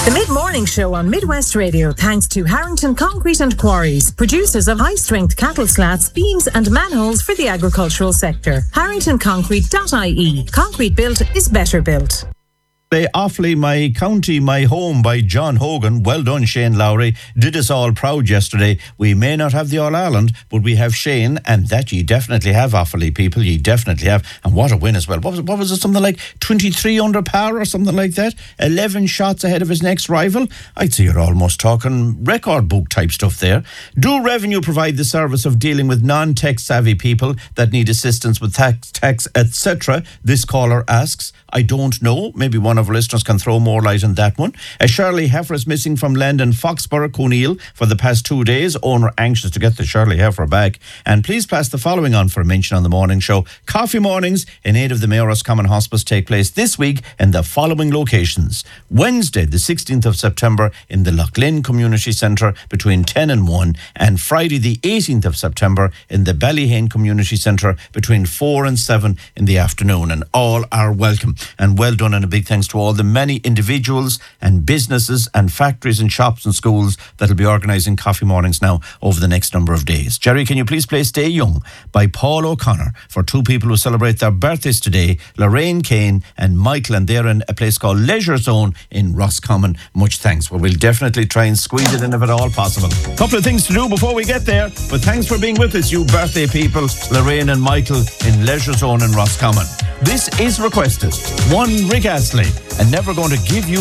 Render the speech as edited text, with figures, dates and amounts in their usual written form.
The Mid-Morning Show on Midwest Radio, thanks to Harrington Concrete and Quarries, producers of high-strength cattle slats, beams and manholes for the agricultural sector. HarringtonConcrete.ie. Concrete built is better built. Offaly, My County, My Home by John Hogan. Well done, Shane Lowry. Did us all proud yesterday. We may not have the All-Ireland, but we have Shane, and that ye definitely have, Offaly people. Ye definitely have. And what a win as well. What was it? Something like 23 under par or something like that? 11 shots ahead of his next rival? I'd say you're almost talking record book type stuff there. Do Revenue provide the service of dealing with non-tech savvy people that need assistance with tax, etc.? This caller asks. I don't know. Maybe one of our listeners can throw more light on that one. A Shirley heifer is missing from Lendon Foxborough, Coneal for the past 2 days. Owner anxious to get the Shirley heifer back. And please pass the following on for a mention on the morning show. Coffee mornings in aid of the Mayor's Common Hospice take place this week in the following locations. Wednesday, the 16th of September in the Loughlin Community Centre between 10 and 1. And Friday, the 18th of September in the Ballyhane Community Centre between 4 and 7 in the afternoon. And all are welcome. And well done, and a big thanks to all the many individuals and businesses and factories and shops and schools that will be organising coffee mornings now over the next number of days. Jerry, can you please play Stay Young by Paul O'Connor for two people who celebrate their birthdays today, Lorraine Kane and Michael, and they're in a place called Leisure Zone in Roscommon. Much thanks. Well, we'll definitely try and squeeze it in if at all possible. Couple of things to do before we get there, but thanks for being with us, you birthday people, Lorraine and Michael in Leisure Zone in Roscommon. This is requested. One Rick Astley, and Never Going to Give You